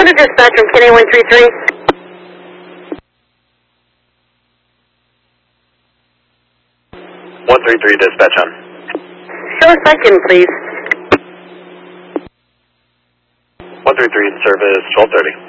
to dispatch from KNA 133. 133 dispatch on. Show a second, please. 133 service 1230.